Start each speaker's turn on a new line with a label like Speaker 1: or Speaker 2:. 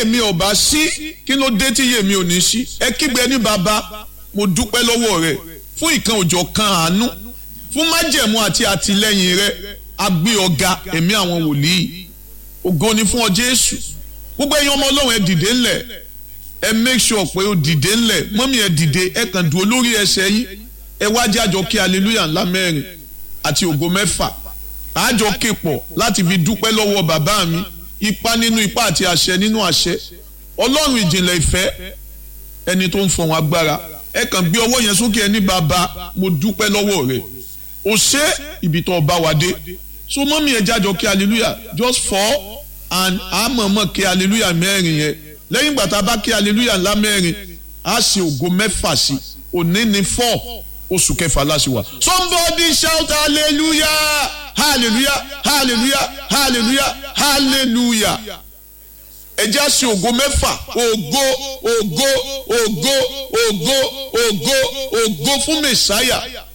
Speaker 1: mi ò bá sí kí ló dé tí iye mi ò ní sí. Ẹ kígbe ní bàbá mo dúpẹ́ lọ́wọ́ rẹ fún ìkan òjọ̀ kan àánú fún májẹ̀mú àti àtìlẹ́yìn rẹ agbé ọ̀gá ẹ̀mí àwọn wòlíì. Ògo ni fún ọ Jésù. Gbogbo ẹ̀yin ọmọ Ọlọ́run ẹ dìde ńlẹ̀, ẹ make sure pé ó dìde ńlẹ̀, mọ́mí ẹ dìde, ẹ kàn dúró lórí ẹsẹ̀ yín, ẹ wá jájọ kí hallelujah ńlá mẹ́rin àti ògo mẹ́fà. Àjọ képọ̀ láti fi dúpẹ́ lọ́wọ́ bàbá mi, ipa nínú ipa àti àṣẹ nínú àṣẹ. Ọlọ́run ìjìnlẹ̀ ìfẹ́, ẹni tó ń fọ̀hún agbára. Ẹ kàn gbé ọwọ́ yẹn sókè ẹ ní bàbá mo dúpẹ́ lọ́wọ́ rẹ. O ṣé ibi tó bá wa dé. So mọ́mí ẹ jájọ kí hallelujah just 4 and àmọ̀mọ̀ kí hallelujah mẹ́rin yẹn. Lẹ́yìn ìgbà tá a bá kí hallelujah ńlá mẹ́rin, a ṣe ògo mẹ́fà sí. Òní ni 4 oṣù kẹfà láṣẹ wa. Somebody shout hallelujah, hallelujah, hallelujah, hallelujah, hallelujah. Ẹ já sí ògo mẹ́fà, ògo, ògo, ògo, ògo, ògo, ògo fún Mèsáyà.